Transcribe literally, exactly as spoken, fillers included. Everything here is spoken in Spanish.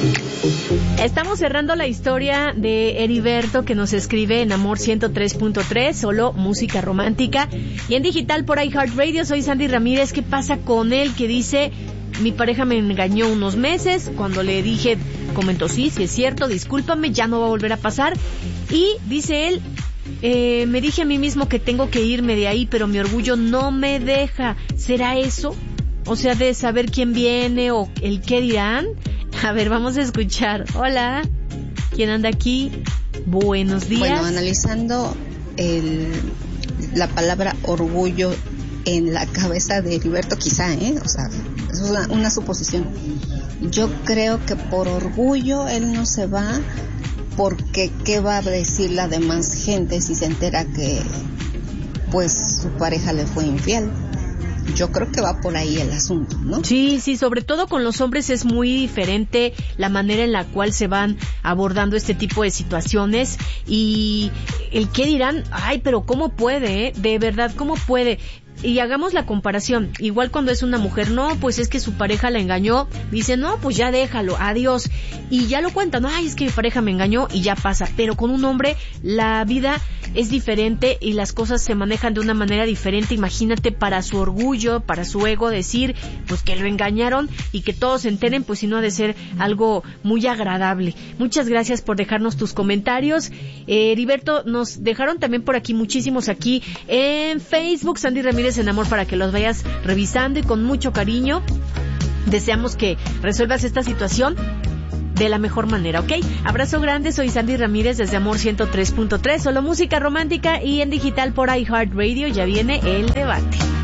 Estamos cerrando la historia de Heriberto, que nos escribe en Amor ciento tres punto tres, solo música romántica, y en digital por iHeartRadio. Soy Sandy Ramírez. ¿Qué pasa con él? Que dice: mi pareja me engañó unos meses. Cuando le dije, comentó: sí, sí es cierto, discúlpame, ya no va a volver a pasar. Y dice él: eh, me dije a mí mismo que tengo que irme de ahí, pero mi orgullo no me deja. ¿Será eso? O sea, de saber quién viene o el qué dirán. A ver, vamos a escuchar. Hola, ¿quién anda aquí? Buenos días. Bueno, analizando el, la palabra orgullo en la cabeza de Heriberto, quizá, ¿eh? O sea, es una, una suposición. Yo creo que por orgullo él no se va, porque ¿qué va a decir la demás gente si se entera que, pues, su pareja le fue infiel? Yo creo que va por ahí el asunto, ¿no? Sí, sí, sobre todo con los hombres es muy diferente la manera en la cual se van abordando este tipo de situaciones, y el qué dirán, ay, pero ¿cómo puede, eh? De verdad, ¿cómo puede? Y hagamos la comparación, igual cuando es una mujer, no, pues es que su pareja la engañó, dice, no, pues ya déjalo, adiós, y ya lo cuentan, no, ay, es que mi pareja me engañó y ya pasa. Pero con un hombre la vida es diferente y las cosas se manejan de una manera diferente. Imagínate, para su orgullo, para su ego, decir, pues que lo engañaron y que todos se enteren, pues si no ha de ser algo muy agradable. Muchas gracias por dejarnos tus comentarios. eh, Heriberto, nos dejaron también por aquí muchísimos aquí en Facebook, Sandy Ramírez en Amor, para que los vayas revisando, y con mucho cariño deseamos que resuelvas esta situación de la mejor manera, ¿ok? Abrazo grande, soy Sandy Ramírez desde Amor ciento tres punto tres, solo música romántica, y en digital por iHeartRadio. Ya viene el debate.